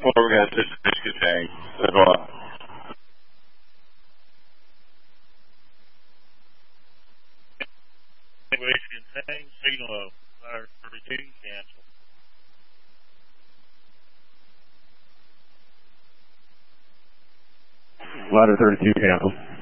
we got this tank. That's all. Michigan tank, signal of fire 32, cancel. Ladder 32, cancel.